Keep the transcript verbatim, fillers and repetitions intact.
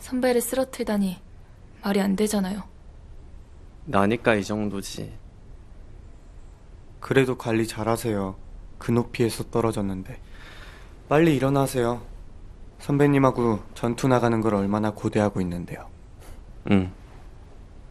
선배를 쓰러뜨리다니 말이 안 되잖아요. 나니까 이 정도지. 그래도 관리 잘하세요. 그 높이에서 떨어졌는데. 빨리 일어나세요. 선배님하고 전투 나가는 걸 얼마나 고대하고 있는데요. 응.